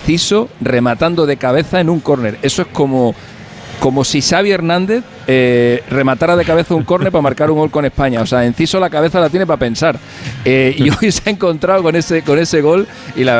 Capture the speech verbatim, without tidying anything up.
Enciso rematando de cabeza en un córner. Eso es como, como si Xavi Hernández eh, rematara de cabeza un córner para marcar un gol con España. O sea, Enciso la cabeza la tiene para pensar. Eh, y hoy se ha encontrado con ese, con ese gol y la